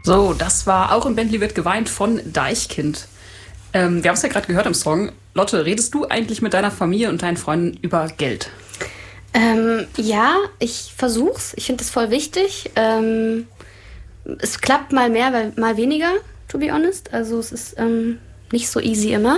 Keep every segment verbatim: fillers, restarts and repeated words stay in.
So, das war Auch im Bentley wird geweint von Deichkind. Ähm, wir haben es ja gerade gehört im Song. Lotte, redest du eigentlich mit deiner Familie und deinen Freunden über Geld? Ähm, ja, ich versuch's. Ich finde das voll wichtig. Ähm, es klappt mal mehr, mal weniger, to be honest. Also es ist ähm, nicht so easy immer.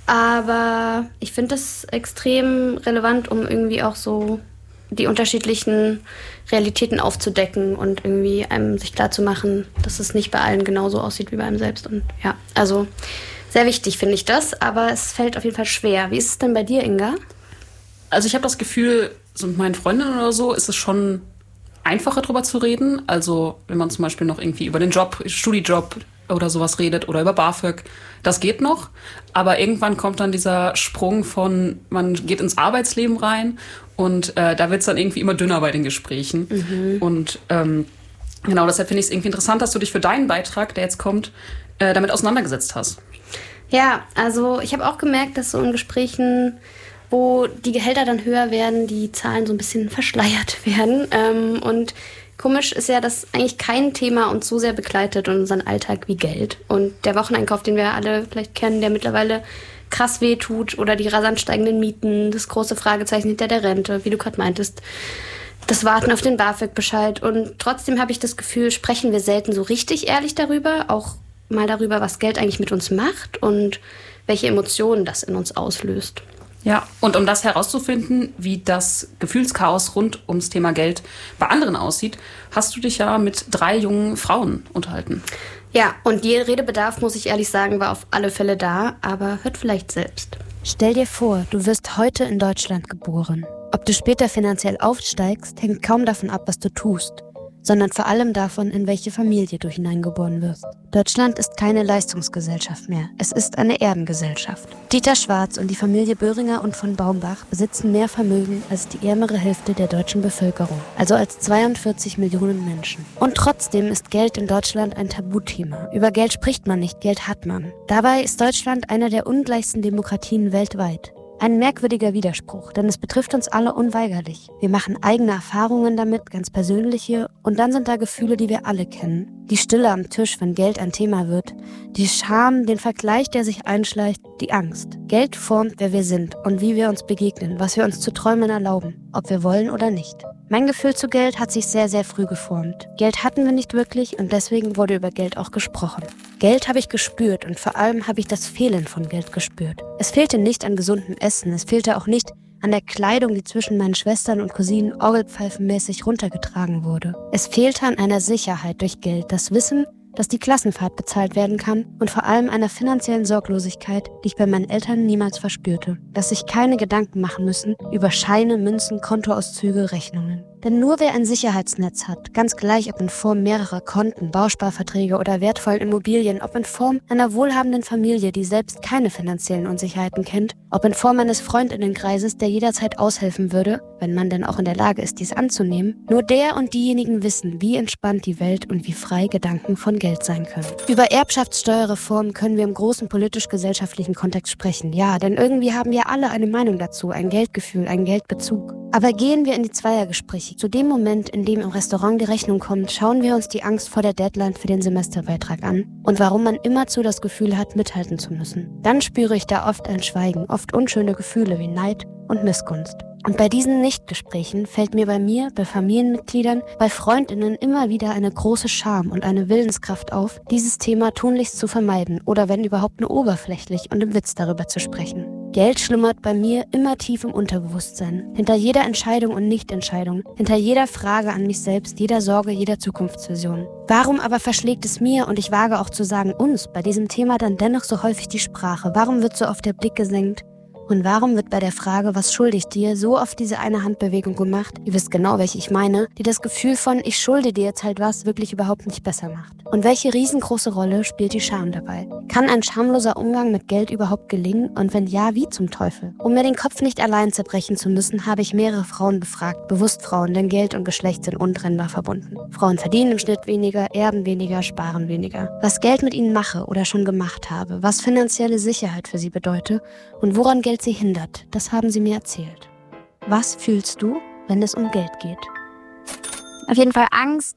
Aber ich finde das extrem relevant, um irgendwie auch so die unterschiedlichen Realitäten aufzudecken und irgendwie einem sich klarzumachen, dass es nicht bei allen genauso aussieht wie bei einem selbst. Und ja, also sehr wichtig finde ich das, aber es fällt auf jeden Fall schwer. Wie ist es denn bei dir, Inga? Also ich habe das Gefühl, so mit meinen Freundinnen oder so ist es schon einfacher drüber zu reden. Also wenn man zum Beispiel noch irgendwie über den Job, Studijob oder sowas redet oder über BAföG, das geht noch. Aber irgendwann kommt dann dieser Sprung von, man geht ins Arbeitsleben rein und äh, da wird es dann irgendwie immer dünner bei den Gesprächen. Mhm. Und ähm, genau, deshalb finde ich es irgendwie interessant, dass du dich für deinen Beitrag, der jetzt kommt, äh, damit auseinandergesetzt hast. Ja, also ich habe auch gemerkt, dass so in Gesprächen, wo die Gehälter dann höher werden, die Zahlen so ein bisschen verschleiert werden. Ähm, und komisch ist ja, dass eigentlich kein Thema uns so sehr begleitet in unseren Alltag wie Geld. Und der Wocheneinkauf, den wir alle vielleicht kennen, der mittlerweile krass wehtut, oder die rasant steigenden Mieten, das große Fragezeichen hinter der Rente, wie du gerade meintest, das Warten auf den BAföG-Bescheid. Und trotzdem habe ich das Gefühl, sprechen wir selten so richtig ehrlich darüber, auch mal darüber, was Geld eigentlich mit uns macht und welche Emotionen das in uns auslöst. Ja, und um das herauszufinden, wie das Gefühlschaos rund ums Thema Geld bei anderen aussieht, hast du dich ja mit drei jungen Frauen unterhalten. Ja, und ihr Redebedarf, muss ich ehrlich sagen, war auf alle Fälle da, aber hört vielleicht selbst. Stell dir vor, du wirst heute in Deutschland geboren. Ob du später finanziell aufsteigst, hängt kaum davon ab, was du tust, sondern vor allem davon, in welche Familie du hineingeboren wirst. Deutschland ist keine Leistungsgesellschaft mehr, es ist eine Erbengesellschaft. Dieter Schwarz und die Familie Böhringer und von Baumbach besitzen mehr Vermögen als die ärmere Hälfte der deutschen Bevölkerung, also als zweiundvierzig Millionen Menschen. Und trotzdem ist Geld in Deutschland ein Tabuthema. Über Geld spricht man nicht, Geld hat man. Dabei ist Deutschland eine der ungleichsten Demokratien weltweit. Ein merkwürdiger Widerspruch, denn es betrifft uns alle unweigerlich. Wir machen eigene Erfahrungen damit, ganz persönliche, und dann sind da Gefühle, die wir alle kennen. Die Stille am Tisch, wenn Geld ein Thema wird, die Scham, den Vergleich, der sich einschleicht, die Angst. Geld formt, wer wir sind und wie wir uns begegnen, was wir uns zu träumen erlauben, ob wir wollen oder nicht. Mein Gefühl zu Geld hat sich sehr, sehr früh geformt. Geld hatten wir nicht wirklich und deswegen wurde über Geld auch gesprochen. Geld habe ich gespürt und vor allem habe ich das Fehlen von Geld gespürt. Es fehlte nicht an gesundem Essen, es fehlte auch nicht an der Kleidung, die zwischen meinen Schwestern und Cousinen orgelpfeifenmäßig runtergetragen wurde. Es fehlte an einer Sicherheit durch Geld, das Wissen, dass die Klassenfahrt bezahlt werden kann und vor allem einer finanziellen Sorglosigkeit, die ich bei meinen Eltern niemals verspürte. Dass sich keine Gedanken machen müssen über Scheine, Münzen, Kontoauszüge, Rechnungen. Denn nur wer ein Sicherheitsnetz hat, ganz gleich ob in Form mehrerer Konten, Bausparverträge oder wertvollen Immobilien, ob in Form einer wohlhabenden Familie, die selbst keine finanziellen Unsicherheiten kennt, ob in Form eines Freundinnenkreises, der jederzeit aushelfen würde, wenn man denn auch in der Lage ist, dies anzunehmen, nur der und diejenigen wissen, wie entspannt die Welt und wie frei Gedanken von Geld sein können. Über Erbschaftssteuerreformen können wir im großen politisch-gesellschaftlichen Kontext sprechen, ja, denn irgendwie haben wir alle eine Meinung dazu, ein Geldgefühl, einen Geldbezug. Aber gehen wir in die Zweiergespräche. Zu dem Moment, in dem im Restaurant die Rechnung kommt, schauen wir uns die Angst vor der Deadline für den Semesterbeitrag an und warum man immerzu das Gefühl hat, mithalten zu müssen. Dann spüre ich da oft ein Schweigen, oft unschöne Gefühle wie Neid und Missgunst. Und bei diesen Nichtgesprächen fällt mir bei mir, bei Familienmitgliedern, bei Freundinnen immer wieder eine große Scham und eine Willenskraft auf, dieses Thema tunlichst zu vermeiden oder wenn überhaupt nur oberflächlich und im Witz darüber zu sprechen. Geld schlummert bei mir immer tief im Unterbewusstsein. Hinter jeder Entscheidung und Nichtentscheidung, hinter jeder Frage an mich selbst, jeder Sorge, jeder Zukunftsvision. Warum aber verschlägt es mir, und ich wage auch zu sagen uns, bei diesem Thema dann dennoch so häufig die Sprache? Warum wird so oft der Blick gesenkt? Und warum wird bei der Frage, was schulde ich dir, so oft diese eine Handbewegung gemacht, ihr wisst genau, welche ich meine, die das Gefühl von, ich schulde dir jetzt halt was, wirklich überhaupt nicht besser macht? Und welche riesengroße Rolle spielt die Scham dabei? Kann ein schamloser Umgang mit Geld überhaupt gelingen? Und wenn ja, wie zum Teufel? Um mir den Kopf nicht allein zerbrechen zu müssen, habe ich mehrere Frauen befragt, bewusst Frauen, denn Geld und Geschlecht sind untrennbar verbunden. Frauen verdienen im Schnitt weniger, erben weniger, sparen weniger. Was Geld mit ihnen mache oder schon gemacht habe, was finanzielle Sicherheit für sie bedeutet und woran Geld sie hindert, das haben sie mir erzählt. Was fühlst du, wenn es um Geld geht? Auf jeden Fall Angst,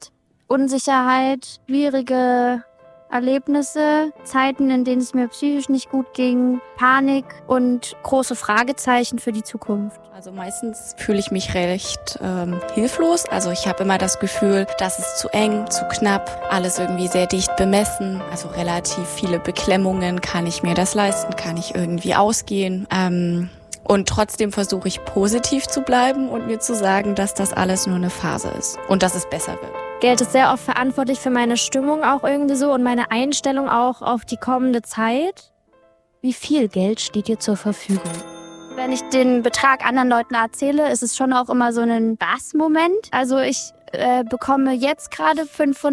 Unsicherheit, schwierige Erlebnisse, Zeiten, in denen es mir psychisch nicht gut ging, Panik und große Fragezeichen für die Zukunft. Also meistens fühle ich mich recht ähm, hilflos. Also ich habe immer das Gefühl, dass es zu eng, zu knapp, alles irgendwie sehr dicht bemessen. Also relativ viele Beklemmungen. Kann ich mir das leisten? Kann ich irgendwie ausgehen? Ähm, und trotzdem versuche ich positiv zu bleiben und mir zu sagen, dass das alles nur eine Phase ist und dass es besser wird. Geld ist sehr oft verantwortlich für meine Stimmung auch irgendwie so und meine Einstellung auch auf die kommende Zeit. Wie viel Geld steht dir zur Verfügung? Wenn ich den Betrag anderen Leuten erzähle, ist es schon auch immer so ein Was-Moment. Also ich äh, bekomme jetzt gerade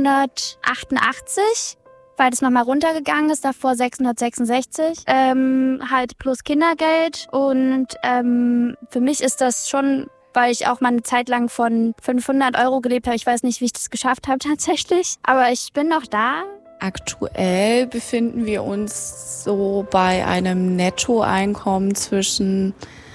fünfhundertachtundachtzig, weil das nochmal runtergegangen ist, davor sechshundertsechsundsechzig, ähm, halt plus Kindergeld. Und ähm, für mich ist das schon, weil ich auch mal eine Zeit lang von fünfhundert Euro gelebt habe. Ich weiß nicht, wie ich das geschafft habe tatsächlich, aber ich bin noch da. Aktuell befinden wir uns so bei einem Nettoeinkommen zwischen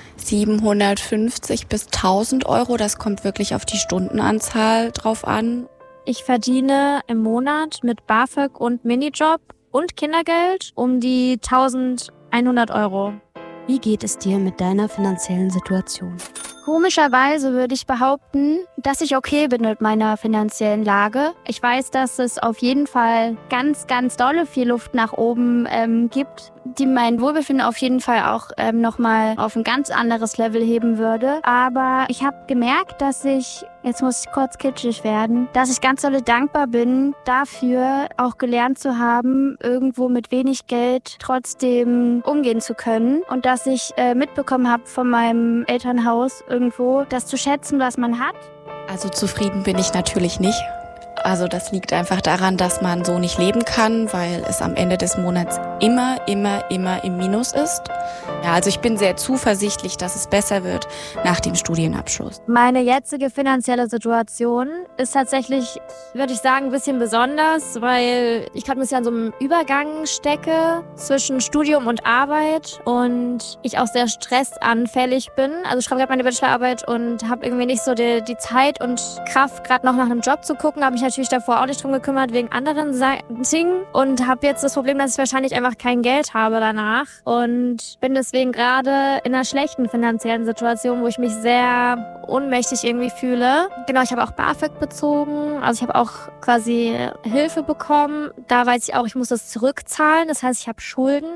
siebenhundertfünfzig bis tausend Euro. Das kommt wirklich auf die Stundenanzahl drauf an. Ich verdiene im Monat mit BAföG und Minijob und Kindergeld um die eintausendeinhundert Euro. Wie geht es dir mit deiner finanziellen Situation? Komischerweise würde ich behaupten, dass ich okay bin mit meiner finanziellen Lage. Ich weiß, dass es auf jeden Fall ganz, ganz dolle viel Luft nach oben ähm, gibt, die mein Wohlbefinden auf jeden Fall auch ähm, nochmal auf ein ganz anderes Level heben würde. Aber ich habe gemerkt, dass ich, jetzt muss ich kurz kitschig werden, dass ich ganz dolle dankbar bin, dafür auch gelernt zu haben, irgendwo mit wenig Geld trotzdem umgehen zu können. Und dass ich äh, mitbekommen habe von meinem Elternhaus irgendwo, das zu schätzen, was man hat. Also zufrieden bin ich natürlich nicht. Also das liegt einfach daran, dass man so nicht leben kann, weil es am Ende des Monats immer, immer, immer im Minus ist. Ja, also ich bin sehr zuversichtlich, dass es besser wird nach dem Studienabschluss. Meine jetzige finanzielle Situation ist tatsächlich, würde ich sagen, ein bisschen besonders, weil ich gerade ein bisschen an so einem Übergang stecke zwischen Studium und Arbeit und ich auch sehr stressanfällig bin. Also ich schreibe gerade meine Bachelorarbeit und habe irgendwie nicht so die, die Zeit und Kraft, gerade noch nach einem Job zu gucken. Habe mich natürlich davor auch nicht drum gekümmert wegen anderen Dingen und habe jetzt das Problem, dass ich wahrscheinlich einfach kein Geld habe danach und bin deswegen gerade in einer schlechten finanziellen Situation, wo ich mich sehr ohnmächtig irgendwie fühle. Genau, ich habe auch BAföG bezogen, also ich habe auch quasi Hilfe bekommen. Da weiß ich auch, ich muss das zurückzahlen, das heißt, ich habe Schulden.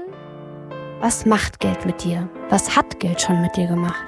Was macht Geld mit dir? Was hat Geld schon mit dir gemacht?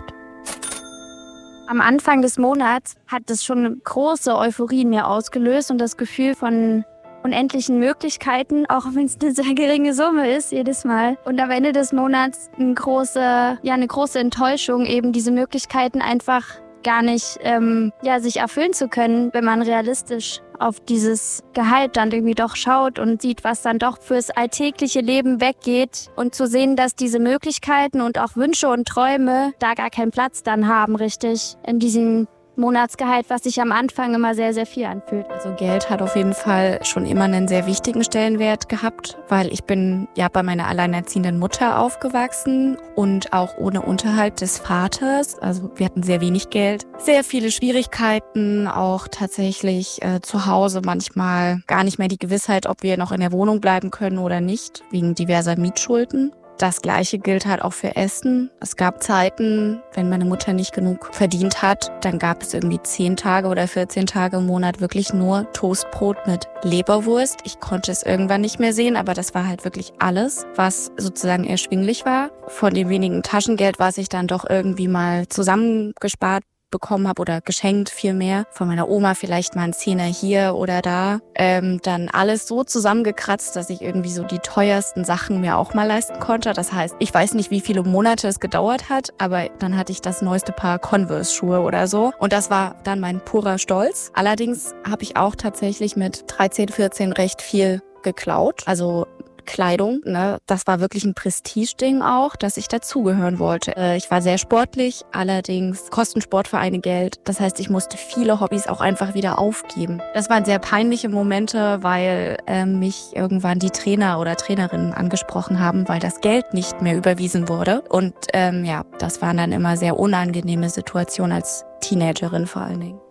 Am Anfang des Monats hat das schon eine große Euphorie in mir ausgelöst und das Gefühl von unendlichen Möglichkeiten, auch wenn es eine sehr geringe Summe ist, jedes Mal. Und am Ende des Monats eine große, ja, eine große Enttäuschung, eben diese Möglichkeiten einfach gar nicht ähm, ja, sich erfüllen zu können, wenn man realistisch auf dieses Gehalt dann irgendwie doch schaut und sieht, was dann doch fürs alltägliche Leben weggeht und zu sehen, dass diese Möglichkeiten und auch Wünsche und Träume da gar keinen Platz dann haben, richtig, in diesem Monatsgehalt, was sich am Anfang immer sehr, sehr viel anfühlt. Also Geld hat auf jeden Fall schon immer einen sehr wichtigen Stellenwert gehabt, weil ich bin ja bei meiner alleinerziehenden Mutter aufgewachsen und auch ohne Unterhalt des Vaters. Also wir hatten sehr wenig Geld, sehr viele Schwierigkeiten, auch tatsächlich äh, zu Hause manchmal gar nicht mehr die Gewissheit, ob wir noch in der Wohnung bleiben können oder nicht, wegen diverser Mietschulden. Das Gleiche gilt halt auch für Essen. Es gab Zeiten, wenn meine Mutter nicht genug verdient hat, dann gab es irgendwie zehn Tage oder vierzehn Tage im Monat wirklich nur Toastbrot mit Leberwurst. Ich konnte es irgendwann nicht mehr sehen, aber das war halt wirklich alles, was sozusagen erschwinglich war. Von dem wenigen Taschengeld, was ich dann doch irgendwie mal zusammengespart bekommen habe oder geschenkt vielmehr, von meiner Oma vielleicht mal ein Zehner hier oder da, ähm, dann alles so zusammengekratzt, dass ich irgendwie so die teuersten Sachen mir auch mal leisten konnte. Das heißt, ich weiß nicht, wie viele Monate es gedauert hat, aber dann hatte ich das neueste Paar Converse-Schuhe oder so und das war dann mein purer Stolz. Allerdings habe ich auch tatsächlich mit dreizehn, vierzehn recht viel geklaut, also Kleidung, ne, das war wirklich ein Prestigeding auch, dass ich dazugehören wollte. Äh, ich war sehr sportlich, allerdings kosten Sportvereine Geld. Das heißt, ich musste viele Hobbys auch einfach wieder aufgeben. Das waren sehr peinliche Momente, weil äh, mich irgendwann die Trainer oder Trainerinnen angesprochen haben, weil das Geld nicht mehr überwiesen wurde. Und ähm, ja, das waren dann immer sehr unangenehme Situationen als Teenagerin vor allen Dingen.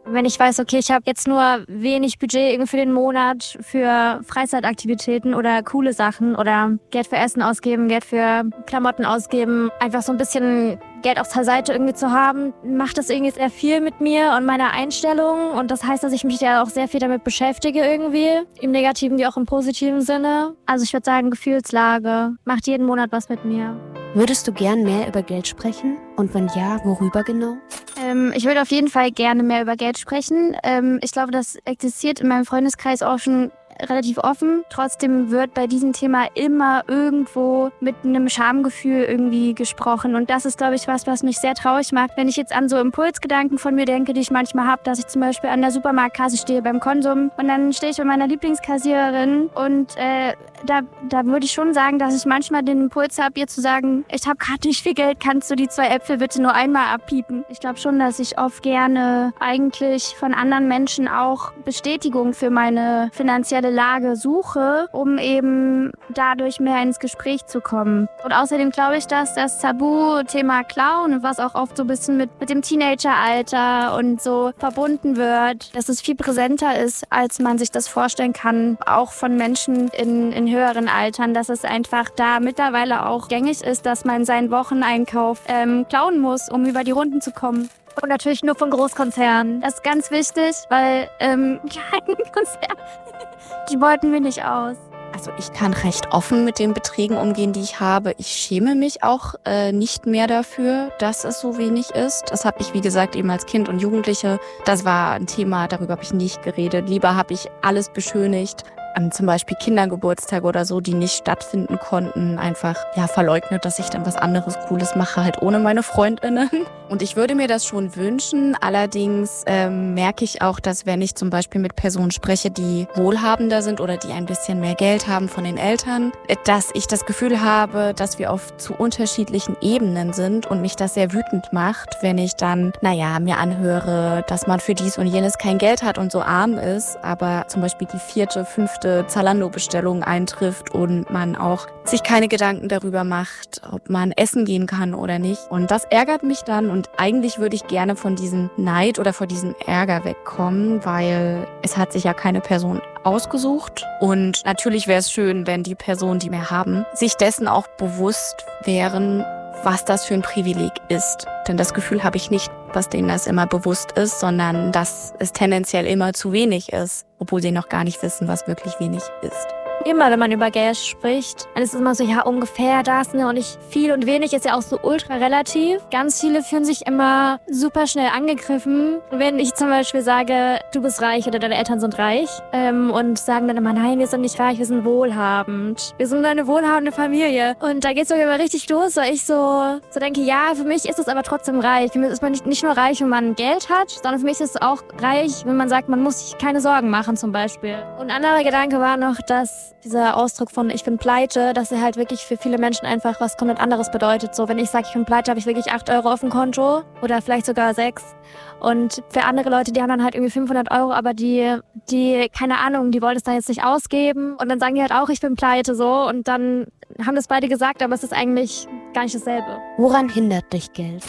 Wenn ich weiß, okay, ich habe jetzt nur wenig Budget irgendwie für den Monat für Freizeitaktivitäten oder coole Sachen oder Geld für Essen ausgeben, Geld für Klamotten ausgeben, einfach so ein bisschen Geld auf der Seite irgendwie zu haben, macht das irgendwie sehr viel mit mir und meiner Einstellung. Und das heißt, dass ich mich ja auch sehr viel damit beschäftige irgendwie, im negativen wie auch im positiven Sinne. Also ich würde sagen, Gefühlslage macht jeden Monat was mit mir. Würdest du gern mehr über Geld sprechen? Und wenn ja, worüber genau? Ähm, ich würde auf jeden Fall gerne mehr über Geld sprechen. Ähm, ich glaube, das existiert in meinem Freundeskreis auch schon relativ offen. Trotzdem wird bei diesem Thema immer irgendwo mit einem Schamgefühl irgendwie gesprochen. Und das ist, glaube ich, was, was mich sehr traurig macht. Wenn ich jetzt an so Impulsgedanken von mir denke, die ich manchmal habe, dass ich zum Beispiel an der Supermarktkasse stehe beim Konsum und dann stehe ich bei meiner Lieblingskassiererin und äh, da, da würde ich schon sagen, dass ich manchmal den Impuls habe, ihr zu sagen, ich habe gerade nicht viel Geld, kannst du die zwei Äpfel bitte nur einmal abpiepen? Ich glaube schon, dass ich oft gerne eigentlich von anderen Menschen auch Bestätigung für meine finanzielle Lage suche, um eben dadurch mehr ins Gespräch zu kommen. Und außerdem glaube ich, dass das Tabuthema Klauen, was auch oft so ein bisschen mit, mit dem Teenageralter und so verbunden wird, dass es viel präsenter ist, als man sich das vorstellen kann, auch von Menschen in, in höheren Altern, dass es einfach da mittlerweile auch gängig ist, dass man seinen Wocheneinkauf ähm, klauen muss, um über die Runden zu kommen. Und natürlich nur von Großkonzernen. Das ist ganz wichtig, weil ähm, kleine Konzerne, die beuten wir nicht aus. Also ich kann recht offen mit den Beträgen umgehen, die ich habe. Ich schäme mich auch äh, nicht mehr dafür, dass es so wenig ist. Das habe ich, wie gesagt, eben als Kind und Jugendliche. Das war ein Thema, darüber habe ich nicht geredet. Lieber habe ich alles beschönigt. An zum Beispiel Kindergeburtstage oder so, die nicht stattfinden konnten, einfach ja verleugnet, dass ich dann was anderes Cooles mache, halt ohne meine FreundInnen. Und ich würde mir das schon wünschen. Allerdings ähm, merke ich auch, dass wenn ich zum Beispiel mit Personen spreche, die wohlhabender sind oder die ein bisschen mehr Geld haben von den Eltern, dass ich das Gefühl habe, dass wir auf zu unterschiedlichen Ebenen sind und mich das sehr wütend macht, wenn ich dann, naja, mir anhöre, dass man für dies und jenes kein Geld hat und so arm ist, aber zum Beispiel die vierte, fünfte Zalando-Bestellung eintrifft und man auch sich keine Gedanken darüber macht, ob man essen gehen kann oder nicht. Und das ärgert mich dann und eigentlich würde ich gerne von diesem Neid oder von diesem Ärger wegkommen, weil es hat sich ja keine Person ausgesucht. Und natürlich wäre es schön, wenn die Personen, die mehr haben, sich dessen auch bewusst wären, was das für ein Privileg ist. Denn das Gefühl habe ich nicht, dass denen das immer bewusst ist, sondern dass es tendenziell immer zu wenig ist, obwohl sie noch gar nicht wissen, was wirklich wenig ist. Immer, wenn man über Geld spricht, dann ist es immer so, ja, ungefähr das, ne? Und nicht viel und wenig ist ja auch so ultra relativ. Ganz viele fühlen sich immer super schnell angegriffen. Wenn ich zum Beispiel sage, du bist reich oder deine Eltern sind reich, ähm, und sagen dann immer, nein, wir sind nicht reich, wir sind wohlhabend. Wir sind eine wohlhabende Familie. Und da geht's sogar immer richtig los, weil ich so, so denke, ja, für mich ist es aber trotzdem reich. Für mich ist man nicht, nicht nur reich, wenn man Geld hat, sondern für mich ist es auch reich, wenn man sagt, man muss sich keine Sorgen machen zum Beispiel. Und ein anderer Gedanke war noch, dass dieser Ausdruck von ich bin pleite, dass er halt wirklich für viele Menschen einfach was komplett anderes bedeutet. So, wenn ich sage, ich bin pleite, habe ich wirklich acht Euro auf dem Konto oder vielleicht sogar sechs. Und für andere Leute, die haben dann halt irgendwie fünfhundert Euro, aber die, die, keine Ahnung, die wollen es dann jetzt nicht ausgeben. Und dann sagen die halt auch, ich bin pleite, so. Und dann haben das beide gesagt, aber es ist eigentlich gar nicht dasselbe. Woran hindert dich Geld?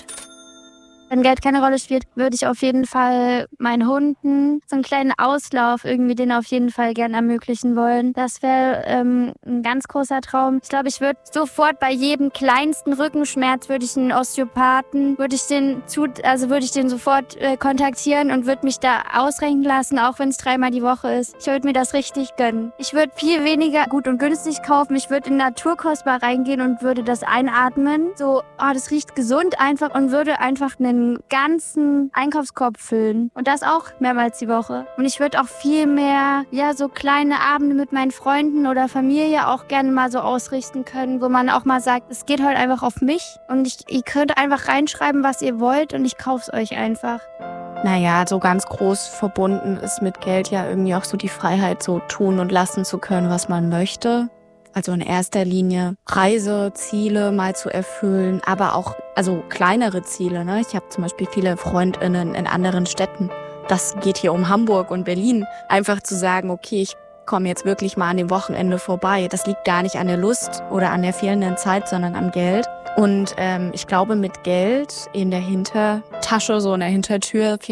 Wenn Geld keine Rolle spielt, würde ich auf jeden Fall meinen Hunden so einen kleinen Auslauf irgendwie denen auf jeden Fall gern ermöglichen wollen. Das wäre ähm, ein ganz großer Traum. Ich glaube, ich würde sofort bei jedem kleinsten Rückenschmerz würde ich einen Osteopathen, würde ich den zu, also würde ich den sofort äh, kontaktieren und würde mich da ausrechnen lassen, auch wenn es dreimal die Woche ist. Ich würde mir das richtig gönnen. Ich würde viel weniger gut und günstig kaufen. Ich würde in Naturkostbar reingehen und würde das einatmen. So, oh, das riecht gesund einfach und würde einfach einen ganzen Einkaufskorb füllen. Und das auch mehrmals die Woche. Und ich würde auch viel mehr, ja, so kleine Abende mit meinen Freunden oder Familie auch gerne mal so ausrichten können, wo man auch mal sagt, es geht heute einfach auf mich und ich, ihr könnt einfach reinschreiben, was ihr wollt und ich kauf's euch einfach. Naja, so ganz groß verbunden ist mit Geld ja irgendwie auch so die Freiheit, so tun und lassen zu können, was man möchte. Also in erster Linie Reiseziele mal zu erfüllen, aber auch also kleinere Ziele. Ne? Ich habe zum Beispiel viele FreundInnen in anderen Städten. Das geht hier um Hamburg und Berlin. Einfach zu sagen, okay, ich komme jetzt wirklich mal an dem Wochenende vorbei. Das liegt gar nicht an der Lust oder an der fehlenden Zeit, sondern am Geld. Und ähm, ich glaube, mit Geld in der Hintertasche, so in der Hintertür vielmehr,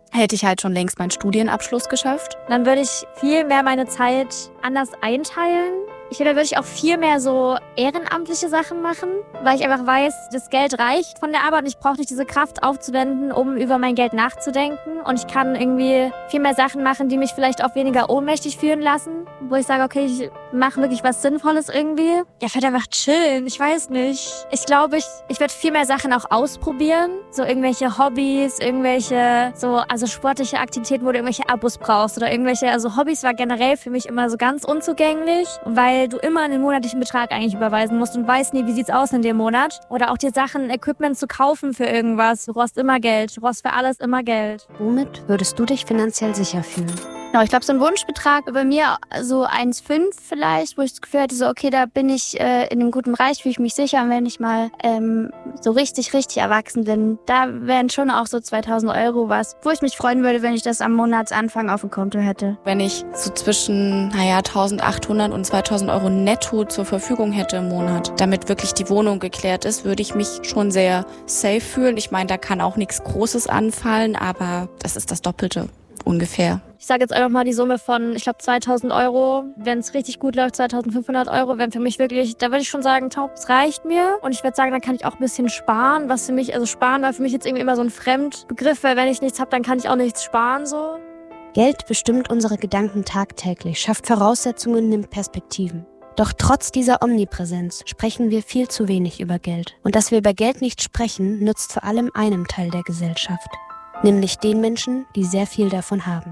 hätte ich halt schon längst meinen Studienabschluss geschafft. Dann würde ich viel mehr meine Zeit anders einteilen. Ich glaube, da würde ich auch viel mehr so ehrenamtliche Sachen machen, weil ich einfach weiß, das Geld reicht von der Arbeit und ich brauche nicht diese Kraft aufzuwenden, um über mein Geld nachzudenken. Und ich kann irgendwie viel mehr Sachen machen, die mich vielleicht auch weniger ohnmächtig fühlen lassen, wo ich sage, okay, ich mache wirklich was Sinnvolles irgendwie. Ja, vielleicht einfach chillen, ich weiß nicht. Ich glaube, ich, ich werde viel mehr Sachen auch ausprobieren, so irgendwelche Hobbys, irgendwelche so also sportliche Aktivitäten, wo du irgendwelche Abos brauchst oder irgendwelche, also Hobbys war generell für mich immer so ganz unzugänglich, weil du immer einen monatlichen Betrag eigentlich überweisen musst und weißt nie, wie sieht's aus in dem Monat. Oder auch dir Sachen, Equipment zu kaufen für irgendwas. Du brauchst immer Geld. Du brauchst für alles immer Geld. Womit würdest du dich finanziell sicher fühlen? Genau, ich glaube, so ein Wunschbetrag bei mir so eins Komma fünf vielleicht, wo ich das Gefühl hatte, so okay, da bin ich äh, in einem guten Bereich, fühle ich mich sicher. Und wenn ich mal ähm, so richtig, richtig erwachsen bin, da wären schon auch so zweitausend Euro was, wo ich mich freuen würde, wenn ich das am Monatsanfang auf dem Konto hätte. Wenn ich so zwischen, naja, eintausendachthundert und zweitausend Euro netto zur Verfügung hätte im Monat, damit wirklich die Wohnung geklärt ist, würde ich mich schon sehr safe fühlen. Ich meine, da kann auch nichts Großes anfallen, aber das ist das Doppelte ungefähr. Ich sage jetzt einfach mal die Summe von, ich glaube, zweitausend Euro. Wenn es richtig gut läuft, zweitausendfünfhundert Euro, wären für mich wirklich, da würde ich schon sagen, top, es reicht mir. Und ich würde sagen, dann kann ich auch ein bisschen sparen, was für mich, also sparen war für mich jetzt irgendwie immer so ein Fremdbegriff, weil wenn ich nichts habe, dann kann ich auch nichts sparen, so. Geld bestimmt unsere Gedanken tagtäglich, schafft Voraussetzungen, nimmt Perspektiven. Doch trotz dieser Omnipräsenz sprechen wir viel zu wenig über Geld. Und dass wir über Geld nicht sprechen, nützt vor allem einem Teil der Gesellschaft. Nämlich den Menschen, die sehr viel davon haben.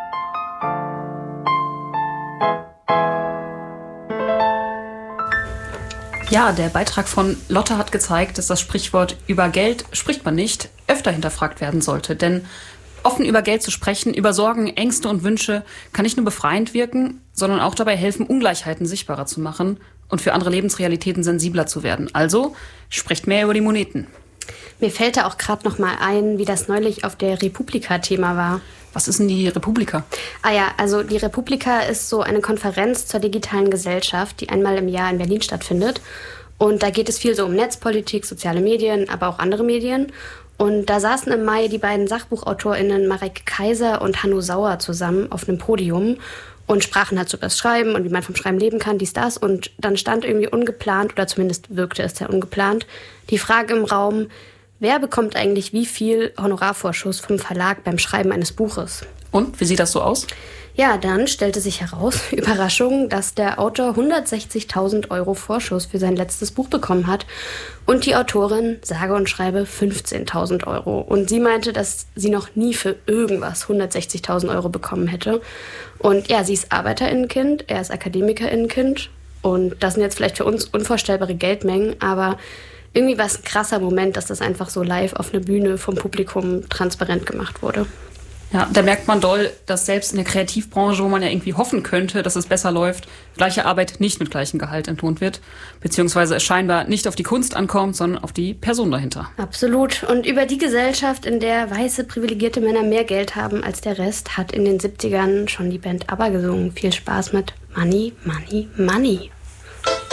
Ja, der Beitrag von Lotte hat gezeigt, dass das Sprichwort "über Geld spricht man nicht" öfter hinterfragt werden sollte. Denn offen über Geld zu sprechen, über Sorgen, Ängste und Wünsche kann nicht nur befreiend wirken, sondern auch dabei helfen, Ungleichheiten sichtbarer zu machen und für andere Lebensrealitäten sensibler zu werden. Also sprecht mehr über die Moneten. Mir fällt da auch gerade noch mal ein, wie das neulich auf der Republika Thema war. Was ist denn die Republika? Ah ja, also die Republika ist so eine Konferenz zur digitalen Gesellschaft, die einmal im Jahr in Berlin stattfindet. Und da geht es viel so um Netzpolitik, soziale Medien, aber auch andere Medien. Und da saßen im Mai die beiden SachbuchautorInnen Marek Kaiser und Hanno Sauer zusammen auf einem Podium und sprachen halt so über das Schreiben und wie man vom Schreiben leben kann, dies, das. Und dann stand irgendwie ungeplant, oder zumindest wirkte es sehr ungeplant, die Frage im Raum: Wer bekommt eigentlich wie viel Honorarvorschuss vom Verlag beim Schreiben eines Buches? Und, wie sieht das so aus? Ja, dann stellte sich heraus, Überraschung, dass der Autor hundertsechzigtausend Euro Vorschuss für sein letztes Buch bekommen hat und die Autorin, sage und schreibe, fünfzehntausend Euro. Und sie meinte, dass sie noch nie für irgendwas hundertsechzigtausend Euro bekommen hätte. Und ja, sie ist ArbeiterInnenkind, er ist AkademikerInnenkind. Und das sind jetzt vielleicht für uns unvorstellbare Geldmengen, aber irgendwie war es ein krasser Moment, dass das einfach so live auf einer Bühne vom Publikum transparent gemacht wurde. Ja, da merkt man doll, dass selbst in der Kreativbranche, wo man ja irgendwie hoffen könnte, dass es besser läuft, gleiche Arbeit nicht mit gleichem Gehalt entlohnt wird, beziehungsweise es scheinbar nicht auf die Kunst ankommt, sondern auf die Person dahinter. Absolut. Und über die Gesellschaft, in der weiße, privilegierte Männer mehr Geld haben als der Rest, hat in den siebzigern schon die Band ABBA gesungen. Viel Spaß mit Money, Money, Money.